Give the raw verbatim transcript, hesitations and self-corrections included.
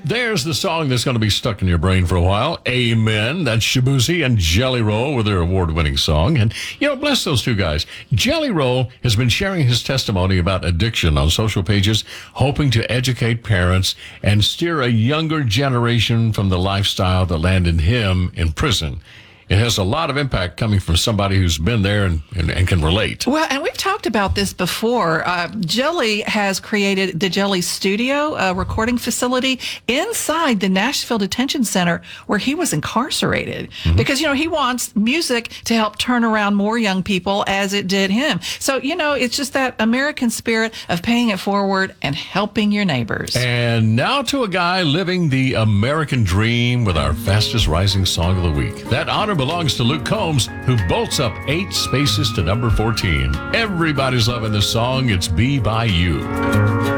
There's the song that's going to be stuck in your brain for a while. Amen. That's Shaboozey and Jelly Roll with their award-winning song. And, you know, bless those two guys. Jelly Roll has been sharing his testimony about addiction on social pages, hoping to educate parents and steer a younger generation from the lifestyle that landed him in prison. It has a lot of impact coming from somebody who's been there and, and, and can relate. Well, and we've talked about this before. Uh, Jelly has created the Jelly Studio, a recording facility inside the Nashville Detention Center where he was incarcerated. Mm-hmm. Because, you know, he wants music to help turn around more young people as it did him. So, you know, it's just that American spirit of paying it forward and helping your neighbors. And now to a guy living the American dream with our fastest rising song of the week. That honor belongs to Luke Combs, who bolts up eight spaces to number fourteen. Everybody's loving this song. It's Be By You.